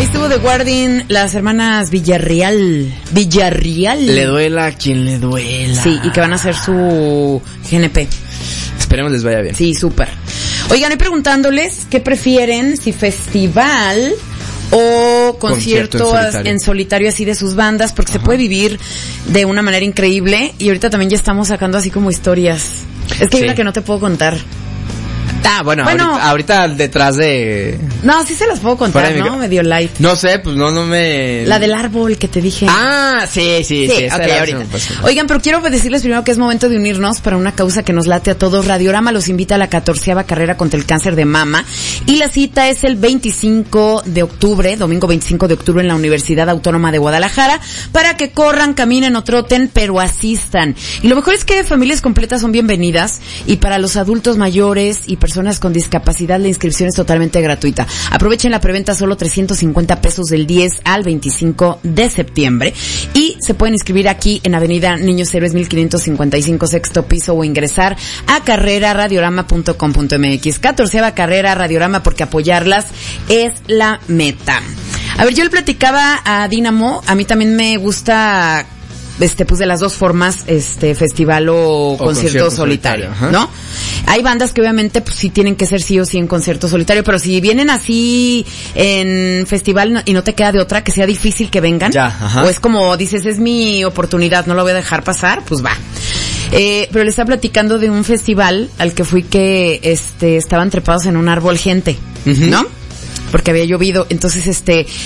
estuvo The Guardian, las hermanas Villarreal. Le duela a quien le duela. Sí, y que van a hacer su GNP. Esperemos les vaya bien. Sí, súper. Oigan, y preguntándoles qué prefieren, si festival o conciertos en solitario así de sus bandas, porque se puede vivir de una manera increíble. Y ahorita también ya estamos sacando así como historias. Es que hay una que no te puedo contar. Bueno, ahorita detrás de... No, sí se las puedo contar, ¿no? Medio light. No sé, pues no me... La del árbol que te dije. Sí. Okay, ahorita. Oigan, pero quiero decirles primero que es momento de unirnos para una causa que nos late a todos. Radiorama los invita a la 14ª carrera contra el cáncer de mama. Y la cita es el 25 de octubre, domingo 25 de octubre en la Universidad Autónoma de Guadalajara, para que corran, caminen o troten, pero asistan. Y lo mejor es que familias completas son bienvenidas, y para los adultos mayores y personas con discapacidad la inscripción es totalmente gratuita. Aprovechen la preventa, solo 350 pesos del 10 al 25 de septiembre, y se pueden inscribir aquí en Avenida Niños Héroes 1555, sexto piso, o ingresar a carreraradiorama.com.mx. 14ª carrera Radiorama, porque apoyarlas es la meta. A ver, yo le platicaba a Dínamo, a mí también me gusta pues de las dos formas, festival o concierto solitario, ¿no? Hay bandas que obviamente pues sí tienen que ser sí o sí en concierto solitario, pero si vienen así en festival y no te queda de otra, que sea difícil que vengan, o es como dices, es mi oportunidad, no la voy a dejar pasar, pues va. Pero le estaba platicando de un festival al que fui que estaban trepados en un árbol gente, ¿no? Porque había llovido, entonces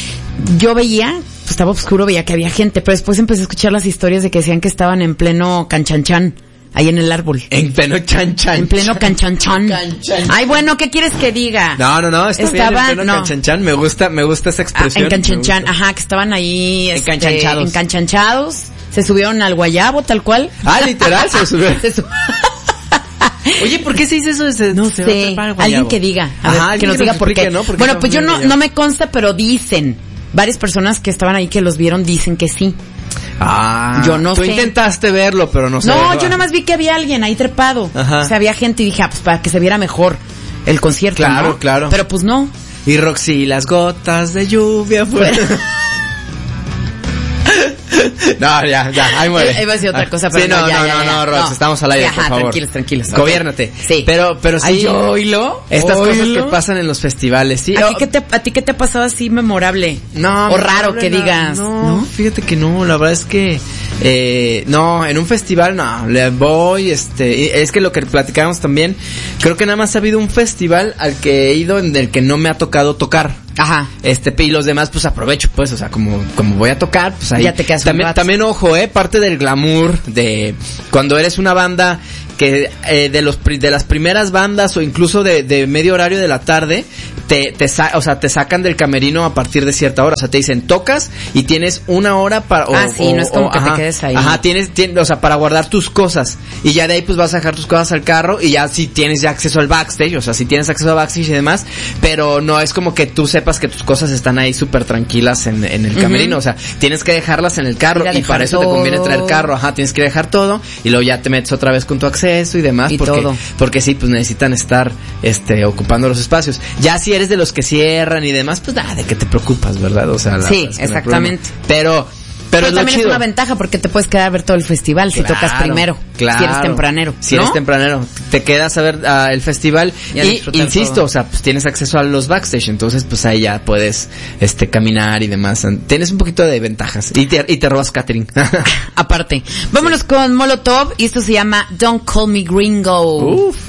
yo veía, pues estaba oscuro, veía que había gente, pero después empecé a escuchar las historias de que decían que estaban en pleno canchanchan, ahí en el árbol. En pleno chanchan. En pleno canchanchan. Ay, bueno, ¿qué quieres que diga? No, estaban en pleno canchanchan, me gusta esa expresión. En canchanchan, que estaban ahí, encanchanchados, se subieron al guayabo, tal cual. Literal, se subieron. Oye, ¿por qué se dice eso? No sé, alguien que diga, que nos diga por qué. ¿No? Bueno, pues yo no me consta, pero dicen, varias personas que estaban ahí que los vieron dicen que sí. Yo no sé. Tú intentaste verlo, pero no sé. No, yo nada más vi que había alguien ahí trepado. O sea, había gente y dije, pues para que se viera mejor el concierto, Claro, ¿no? claro. Pero pues no. Y Roxy, las gotas de lluvia No, ya, ahí muere. Iba a decir otra cosa, pero no, Rox, estamos al aire, por favor. Tranquilos. Gobiérnate. Sí. Pero sí. Ay, oílo. Estas cosas que pasan en los festivales, sí. ¿A ti qué te ha pasado así memorable? No. O raro que digas. No, fíjate que no, la verdad es que no, en un festival no, le voy, es que lo que platicábamos también, creo que nada más ha habido un festival al que he ido en el que no me ha tocado tocar. Y los demás pues aprovecho, pues, o sea, como voy a tocar, pues ahí ya te quedas también ojo, parte del glamour de cuando eres una banda que de las primeras bandas o incluso de medio horario de la tarde te sacan del camerino a partir de cierta hora, o sea, te dicen tocas y tienes una hora para no es como que te quedes ahí. Tienes, o sea, para guardar tus cosas y ya de ahí pues vas a dejar tus cosas al carro y ya si tienes ya acceso al backstage, o sea, si tienes acceso al backstage y demás, pero no es como que tú sepas que tus cosas están ahí súper tranquilas en el camerino, o sea, tienes que dejarlas en el carro y para eso te conviene traer carro, tienes que dejar todo y luego ya te metes otra vez con tu acceso y demás, porque sí, pues necesitan estar ocupando los espacios. Ya si eres de los que cierran y demás, pues nada, de qué te preocupas, ¿verdad? O sea, sí, exactamente. Pero también es una ventaja porque te puedes quedar a ver todo el festival si tocas primero. Claro. Si eres tempranero. Si eres tempranero, te quedas a ver el festival y insisto, todo. O sea, pues tienes acceso a los backstage, entonces pues ahí ya puedes caminar y demás. Tienes un poquito de ventajas y te robas catering. Aparte. Vámonos con Molotov y esto se llama Don't Call Me Gringo. Uf.